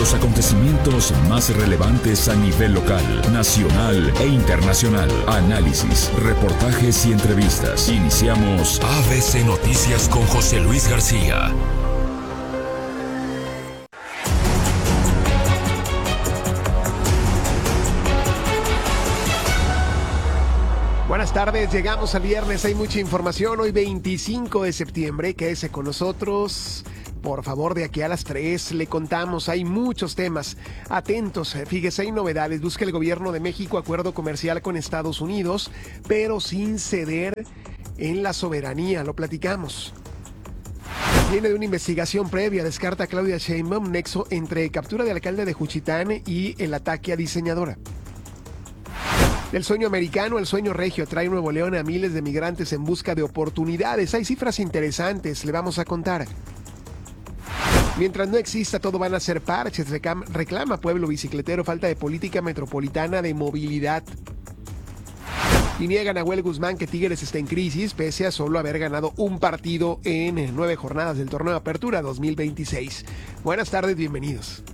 los acontecimientos más relevantes a nivel local, nacional e internacional. Análisis, reportajes y entrevistas. Iniciamos ABC Noticias con José Luis García. Buenas tardes, llegamos al viernes, hay mucha información. Hoy 25 de septiembre, quédese con nosotros. Por favor, de aquí a las 3 le contamos, hay muchos temas. Atentos, fíjese, hay novedades. Busca el gobierno de México acuerdo comercial con Estados Unidos, pero sin ceder en la soberanía, lo platicamos. Viene de una investigación previa, descarta Claudia Sheinbaum nexo entre captura del alcalde de Juchitán y el ataque a diseñadora. El sueño americano, el sueño regio trae Nuevo León a miles de migrantes en busca de oportunidades. Hay cifras interesantes, le vamos a contar. Mientras no exista, todo van a ser parches, reclama pueblo bicicletero, falta de política metropolitana de movilidad. Y niega Nahuel Guzmán que Tigres está en crisis, pese a solo haber ganado un partido en 9 jornadas del torneo de Apertura 2026. Buenas tardes, bienvenidos.